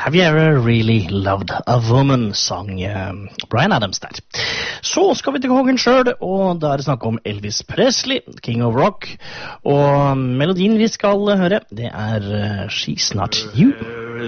Have you ever really loved a woman, sang Bryan Adams der. Så skal vi til kongen selv, og da det snakk om Elvis Presley, King of Rock, og melodien vi skal høre, det She's Not You.